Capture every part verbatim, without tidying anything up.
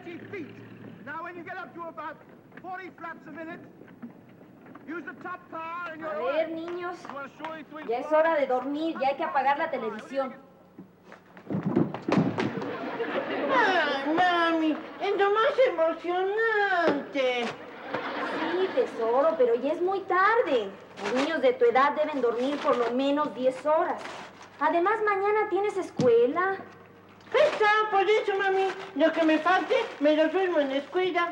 twenty feet. Now, when you get up to about forty flaps a minute, use the top bar and your... A ver, niños, ya es hora de dormir, ya hay que apagar la televisión. ¡Ay, mami! ¡Es lo más emocionante! Sí, tesoro, pero ya es muy tarde. Los niños de tu edad deben dormir por lo menos diez horas. Además, mañana tienes escuela. Está, por eso, mami. Lo que me falte, me lo duermo en la escuela.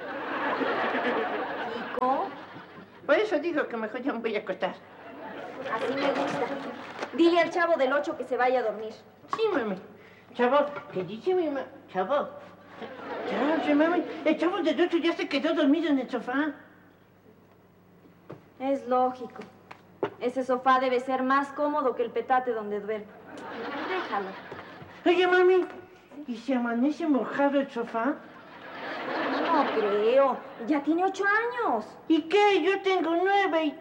¿Kiko? Por eso digo que mejor ya me voy a acostar. Así me gusta. Dile al chavo del ocho que se vaya a dormir. Sí, mami. Chavo, ¿qué dice mi mamá? Chavo. Chavo, sí, mami. El chavo del ocho ya se quedó dormido en el sofá. Es lógico. Ese sofá debe ser más cómodo que el petate donde duerme. Déjalo. Oye, mami, ¿y si amanece mojado el sofá? No creo. Ya tiene ocho años. ¿Y qué? Yo tengo nueve y...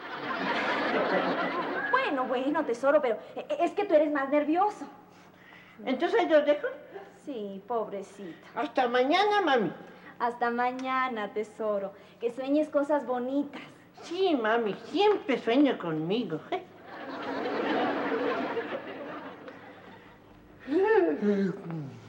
Bueno, bueno, tesoro, pero es que tú eres más nervioso. ¿Entonces ahí lo dejo? Sí, pobrecita. Hasta mañana, mami. Hasta mañana, tesoro. Que sueñes cosas bonitas. Sí, mami, siempre sueño conmigo. ¿eh?